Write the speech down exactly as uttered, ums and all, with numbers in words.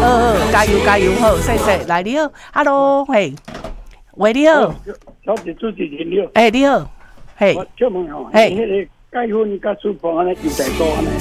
呃，加油加油，好，谢谢。来你好 ，Hello， 嘿，喂你好， 小姐主持人你好， 哎你好，嘿， 我请问哦，嘿，迄个解婚甲书房安尼有代多安尼？